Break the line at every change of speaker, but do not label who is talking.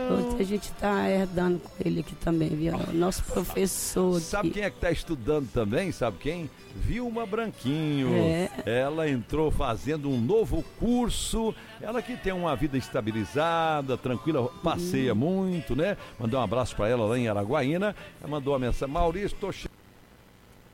Outra a gente tá herdando com ele aqui também, viu? Nosso professor.
Sabe quem é que tá estudando também? Sabe quem? Vilma Branquinho. Ela entrou fazendo um novo curso. Ela que tem uma vida estabilizada, tranquila, passeia muito, né? Mandou um abraço pra ela lá em Araguaína. Ela mandou uma mensagem: Maurício, tô chegando.